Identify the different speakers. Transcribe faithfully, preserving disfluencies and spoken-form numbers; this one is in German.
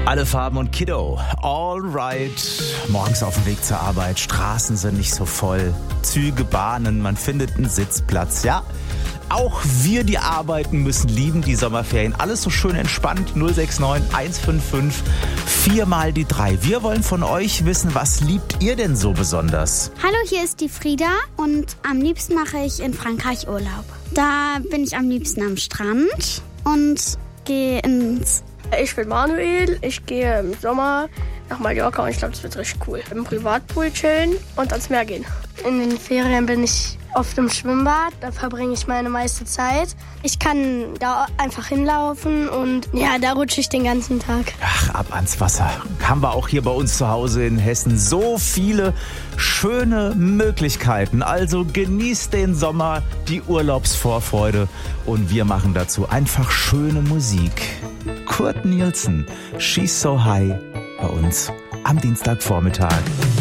Speaker 1: Alle Farben und Kiddo, alright. Morgens auf dem Weg zur Arbeit, Straßen sind nicht so voll, Züge, Bahnen, man findet einen Sitzplatz, ja. Auch wir, die arbeiten, müssen lieben die Sommerferien. Alles so schön entspannt. null sechs neun eins fünf fünf vier mal die drei. Wir wollen von euch wissen, was liebt ihr denn so besonders?
Speaker 2: Hallo, hier ist die Frieda und am liebsten mache ich in Frankreich Urlaub. Da bin ich am liebsten am Strand und gehe ins...
Speaker 3: Ich bin Manuel, ich gehe im Sommer nach Mallorca und ich glaube, das wird richtig cool. Im Privatpool chillen und ans Meer gehen.
Speaker 4: In den Ferien bin ich oft im Schwimmbad, da verbringe ich meine meiste Zeit. Ich kann da einfach hinlaufen und ja, da rutsche ich den ganzen Tag.
Speaker 1: Ach, ab ans Wasser. Haben wir auch hier bei uns zu Hause in Hessen so viele schöne Möglichkeiten. Also genießt den Sommer, die Urlaubsvorfreude und wir machen dazu einfach schöne Musik. Kurt Nielsen, She's So High, bei uns am Dienstagvormittag.